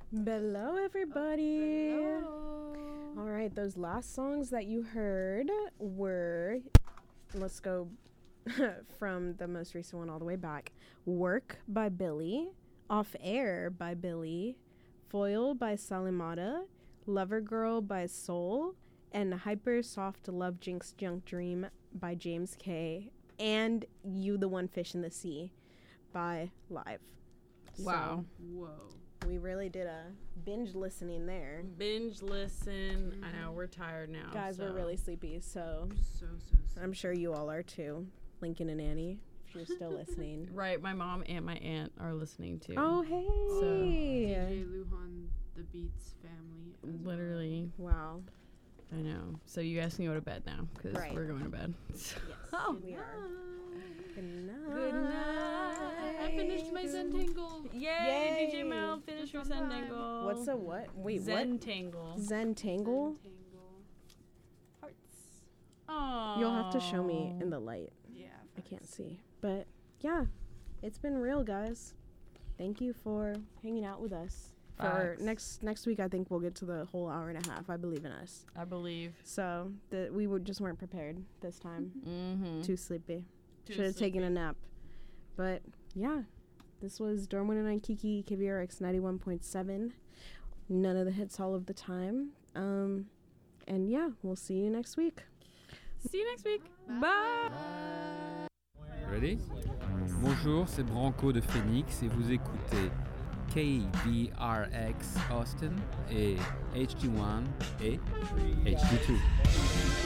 Hello, everybody. Hello. All right, those last songs that you heard were, let's go from the most recent one all the way back. Work by Billy, Off Air by Billy, Foil by Salimata, Lover Girl by Soul, and Hyper Soft Love Jinx Junk Dream by James K, and You the One Fish in the Sea by Live. Wow. Whoa. We really did a binge listening there. Binge listen. I know, we're tired now. Guys, we're really sleepy, so So. I'm sure you all are too. Lincoln and Annie, if you're still listening. Right, my mom and my aunt are listening too. Oh, hey. DJ Lujan, the Beats family. as Literally. Wow. I know. So you guys can go to bed now because Right. we're going to bed. Yes, Oh. we are. Good night. Good night. I finished my Zentangle. Yay, Yay. DJ Mel, finish your Zentangle. What's a what? Wait, Zentangle. what? Zentangle? Hearts. Oh. You'll have to show me in the light. Yeah. I can't see. But yeah, it's been real, guys. Thank you for hanging out with us. For Facts. next week, I think we'll get to the whole hour and a half. I believe in us. I believe. So we just weren't prepared this time. Mm-hmm. Too sleepy. Too Should have taken a nap. But yeah, this was Dorm 109 Kiki, KVRX 91.7. None of the hits all of the time. And yeah, we'll see you next week. See you next week. Bye. Ready? Bonjour, c'est Branco de Phoenix et vous écoutez KVRX Austin et HD1 et HD2.